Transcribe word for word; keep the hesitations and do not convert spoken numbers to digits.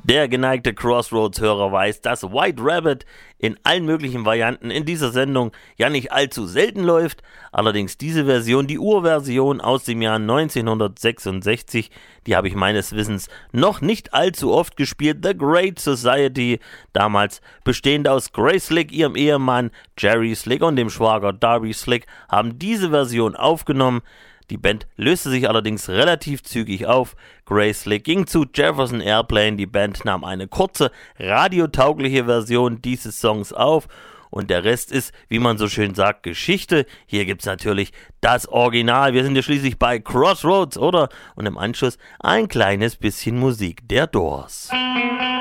Der geneigte Crossroads-Hörer weiß, dass White Rabbit in allen möglichen Varianten in dieser Sendung ja nicht allzu selten läuft. Allerdings diese Version, die Urversion aus dem Jahr neunzehnhundertsechsundsechzig, die habe ich meines Wissens noch nicht allzu oft gespielt. The Great Society, damals bestehend aus Grace Slick, ihrem Ehemann Jerry Slick und dem Schwager Darby Slick, haben diese Version aufgenommen. Die Band löste sich allerdings relativ zügig auf. Grace Slick ging zu Jefferson Airplane. Die Band nahm eine kurze, radiotaugliche Version dieses Songs auf. Und der Rest ist, wie man so schön sagt, Geschichte. Hier gibt's natürlich das Original. Wir sind ja schließlich bei Crossroads, oder? Und im Anschluss ein kleines bisschen Musik der Doors.